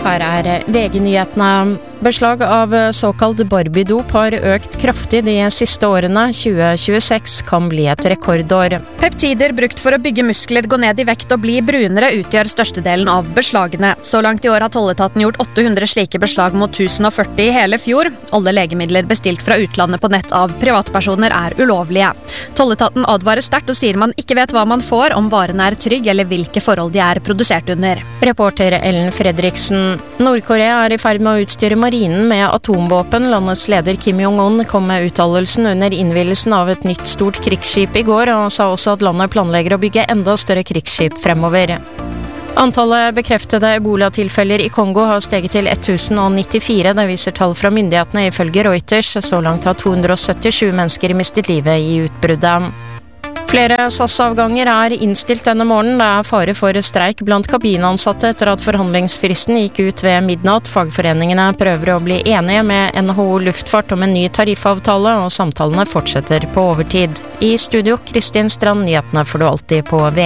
her VG-nyhetene. Beslag av såkalt Barbie-dop har økt kraftig de siste årene. 2026 kan bli et rekordår. Peptider brukt for å bygge muskler, gå ned i vekt og bli brunere utgjør størstedelen av beslagene. Så langt i år har tolletaten gjort 800 slike beslag mot 1040 i hele fjor. Alle legemidler bestilt fra utlandet på nett av privatpersoner er ulovlige. Tolletaten advarer sterkt og sier man ikke vet hva man får, om varen er trygg eller hvilke forhold de er produsert under. Reporter Ellen Fredriksen. Nord-Korea er i ferd med å utstyre marinen med atomvåpen. Landets leder Kim Jong-un kom med uttalelsen under innvielsen av et nytt stort krigsskip i går, og sa også at landet planlegger å bygge enda større krigsskip fremover. Antallet bekreftede ebola-tilfeller i Kongo har steget til 1094, det viser tall fra myndighetene ifølge Reuters. Så langt har 277 mennesker mistet livet i utbruddet. Flere SAS-avganger er innstilt denne morgenen. Det er fare for streik blant kabinansatte etter at forhandlingsfristen gikk ut ved midnatt. Fagforeningene prøver å bli enige med NHO Luftfart om en ny tariffavtale, og samtalene fortsetter på overtid. I studio, Kristin Strand, nyhetene får du alltid på VG.